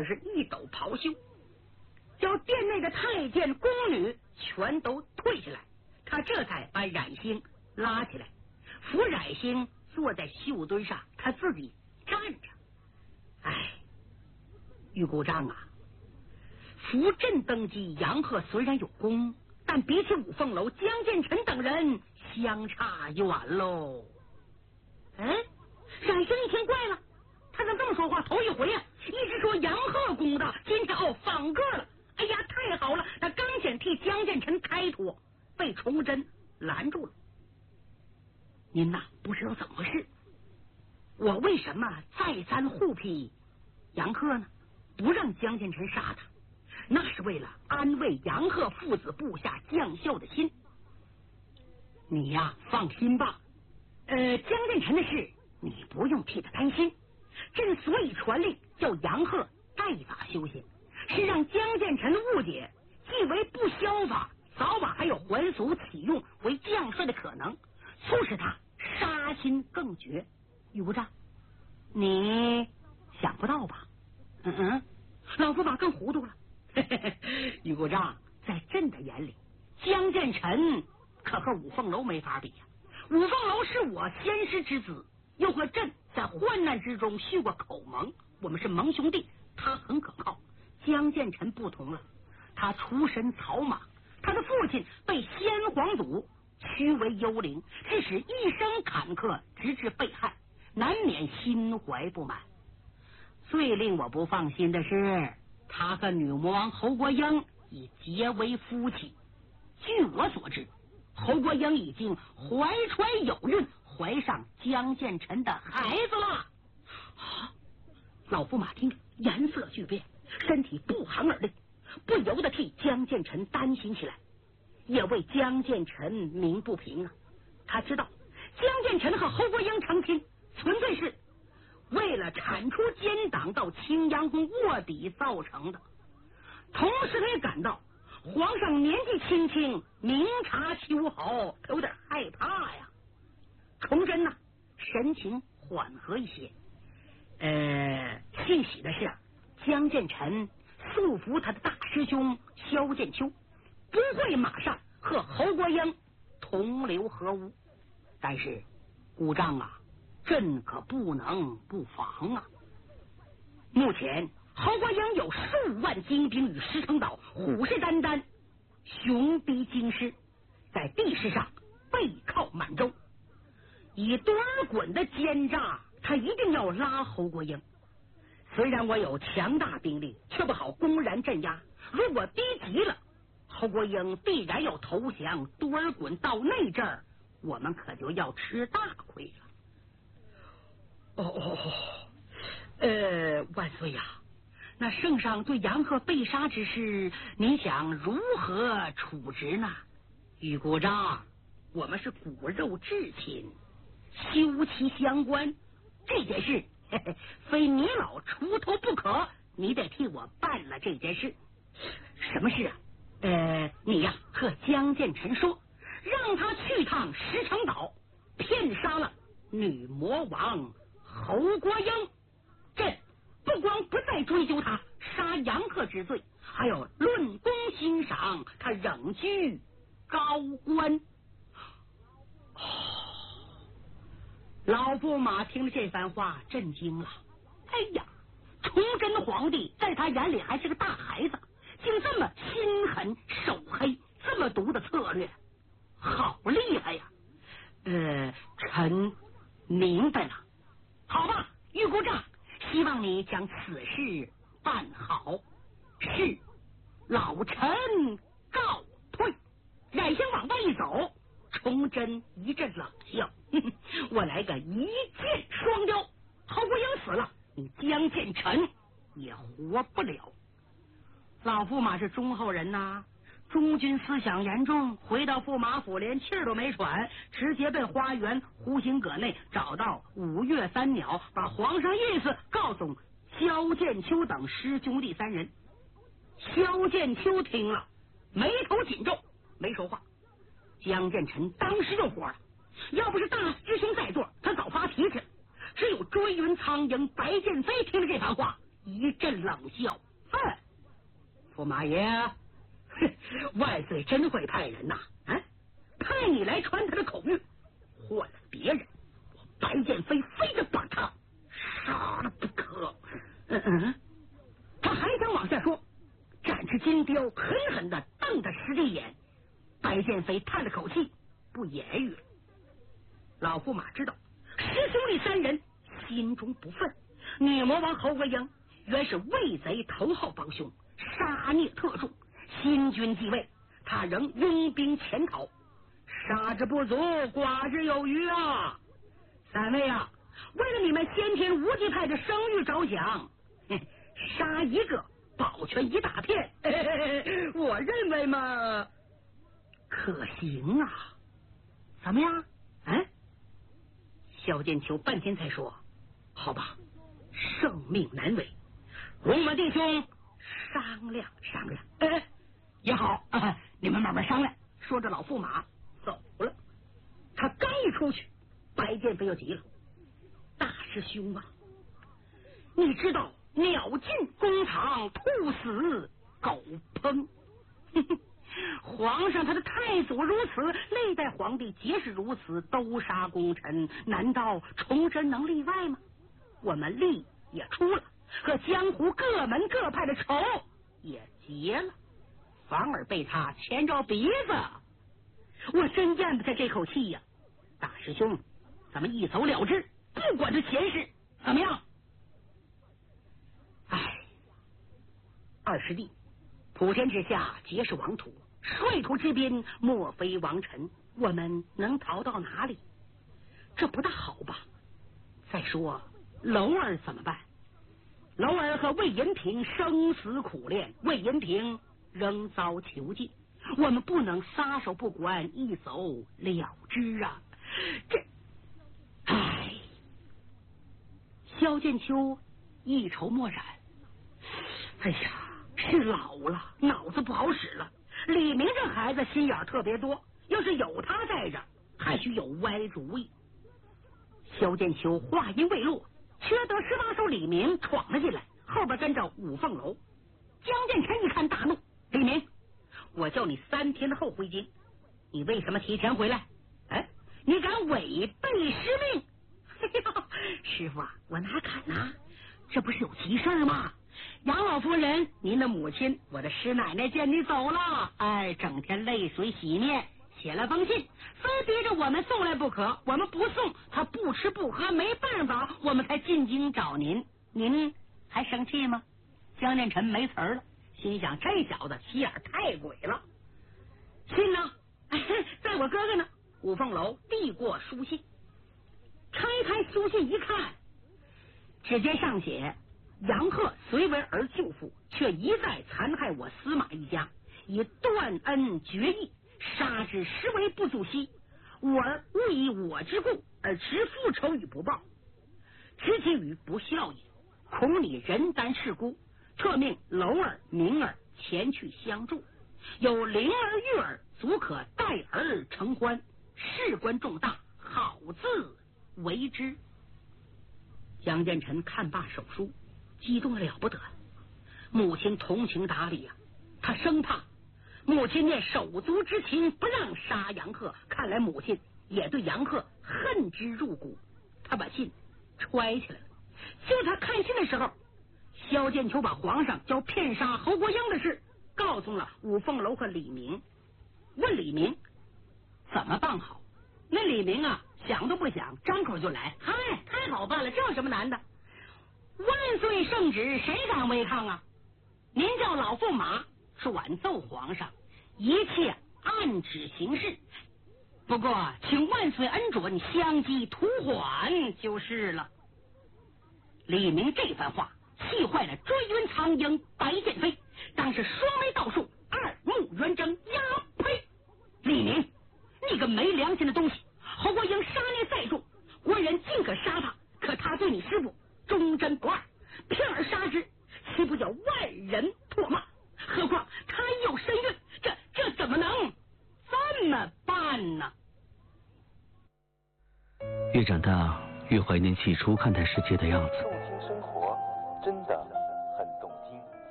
可是一抖袍袖，叫殿内的太监宫女全都退下来，他这才把冉星拉起来，扶冉星坐在绣墩上，他自己站着。哎，玉姑丈啊，扶朕登基，杨鹤虽然有功，但比起五凤楼、江建成等人相差远喽。冉星一听怪了，他怎么这么说话？头一回呀，一直说杨鹤功的，今天反个了。哎呀，太好了！他刚想替江建成开脱，被崇祯拦住了。您呐，不知道怎么回事，我为什么再三护庇杨鹤呢？不让江建成杀他，那是为了安慰杨鹤父子部下将校的心。你呀，放心吧。江建成的事你不用替他担心。朕所以传令叫杨鹤代法修行，是让江建成误解，既为不消法，早晚还有还俗启用为将帅的可能，促使他杀心更绝。玉姑丈，你想不到吧？老驸马更糊涂了。玉姑丈，在朕的眼里，江建成可和五凤楼没法比呀。五凤楼是我先师之子，又和朕在患难之中续过口盟，我们是盟兄弟，他很可靠。江建成不同了，他出身草莽，他的父亲被先皇祖驱为幽灵，致使一生坎坷，直至被害，难免心怀不满。最令我不放心的是，他和女魔王侯国英已结为夫妻。据我所知，侯国英已经怀揣有孕，怀上江建成的孩子了。老驸马听着，颜色巨变，身体不寒而栗，不由得替江建成担心起来，也为江建成鸣不平啊。他知道江建成和侯国英成亲，纯粹是为了铲除奸党到青阳宫卧底造成的。同时他也感到皇上年纪轻轻，明察秋毫，他有点害怕呀。崇祯呢，神情缓和一些。庆喜的是江建成束缚他的大师兄萧剑秋，不会马上和侯国英同流合污。但是姑丈啊，朕可不能不防啊。目前侯国英有数万精兵与石城岛，虎视眈眈，雄逼京师，在地势上背靠满洲。以多尔衮的奸诈，他一定要拉侯国英。虽然我有强大兵力，却不好公然镇压。如果逼急了，侯国英必然要投降。多尔衮到那阵儿，我们可就要吃大亏了。万岁呀！那圣上对杨鹤被杀之事，您想如何处置呢？玉姑丈，我们是骨肉至亲，休戚相关，这件事非你老出头不可，你得替我办了这件事。什么事啊？你呀和江建成说，让他去趟石城岛，骗杀了女魔王侯国英。朕不光不再追究他杀杨鹤之罪，还要论功欣赏他仍居高官。老驸马听了这番话震惊了。哎呀，崇祯皇帝在他眼里还是个大孩子，竟这么心狠手黑，这么毒的策略，好厉害呀！臣明白了。好吧，玉姑丈，希望你将此事办好。是，老臣告退。冉星往外一走，崇祯一阵冷笑，我来个一箭双雕，侯国英死了，你江建成也活不了。老驸马是忠厚人呐，忠君思想严重，回到驸马府连气儿都没喘，直接被花园湖心阁内找到五岳三鸟，把皇上意思告诉萧剑秋等师兄弟三人。萧剑秋听了，眉头紧皱，没说话。江建成当时就火了，要不是大师兄在座，他早发脾气。只有追云苍鹰白剑飞听了这番话， 一阵冷笑：“驸马爷，万岁真会派人呐！派你来传他的口谕，换了别人，我白剑飞非得把他杀了不可。”他还想往下说，展翅金雕狠狠地瞪他10对眼。白剑飞叹了口气，不言语了。老驸马知道师兄弟3人心中不忿，女魔王侯国英原是魏贼头号帮凶，杀孽特重，新君继位，他仍拥兵潜逃，杀之不足，剐之有余啊！3位啊，为了你们先天无极派的声誉着想，杀一个保全一大片，我认为嘛，可行啊。怎么样？萧剑秋半天才说：“好吧，圣命难违，我们弟兄商量商量。”也好，你们慢慢商量。说着，老驸马走了。他刚一出去，白剑飞就急了：“大师兄啊，你知道鸟进工厂，兔死狗烹。皇上他的太祖如此，历代皇帝皆是如此，都杀功臣，难道崇祯能例外吗？我们力也出了，和江湖各门各派的仇也结了，反而被他牵着鼻子，我真咽不下这口气呀！大师兄，咱们一走了之，不管这前世，怎么样？二师弟，普天之下皆是王土，率土之滨莫非王臣，我们能逃到哪里？这不大好吧？再说娄儿怎么办？娄儿和魏银平生死苦恋，魏银平仍遭囚禁，我们不能撒手不管，一走了之啊！萧剑秋一筹莫展。是老了，脑子不好使了。李明这孩子心眼特别多，要是有他在这，还许有歪主意。萧剑秋话音未落，缺德18手李明闯了进来，后边跟着五凤楼。江建成一看大怒：“李明，我叫你3天后回京，你为什么提前回来？你敢违背师命？”师傅啊，我哪敢啊，这不是有急事吗？杨老夫人，您的母亲，我的师奶奶见你走了，整天泪水洗面，写了封信，非逼着我们送来不可。我们不送，她不吃不喝，没办法，我们才进京找您。您还生气吗？江念臣没词儿了，心想这小子心眼太鬼了。信呢？在我哥哥呢。五凤楼递过书信，拆开书信一看，只见上写：杨鹤虽为儿舅父，却一再残害我司马一家，以断恩绝义，杀之实为不足惜。我儿误以我之故而执复仇与不报，知其语不孝也。恐你人单势孤，特命娄儿、明儿前去相助，有灵儿、玉儿足可带儿承欢，事关重大，好自为之。江建成看罢手书，激动的了不得，母亲同情达理啊，他生怕母亲念手足之情，不让杀杨鹤，看来母亲也对杨鹤恨之入骨。他把信揣起来了。就他看信的时候，萧剑秋把皇上叫骗杀侯国英的事告诉了五凤楼和李明，问李明怎么办好。那李明啊，想都不想，张口就来：嗨，太好办了，这有什么难的？万岁圣旨，谁敢违抗啊？您叫老驸马转奏皇上，一切按旨行事。不过请万岁恩准，相机图缓就是了。李明这番话气坏了追云苍鹰白剑飞，当时双眉倒竖，二目圆睁，呀呸！李明，你个没良心的东西！侯国英杀孽再重，国人尽可杀他，可他对你师傅忠贞不二，偏而杀之，岂不叫万人唾骂？何况他已有身孕，这怎么能这么办呢？ 越长大越怀念起初看待世界的样子。 用心生活，真的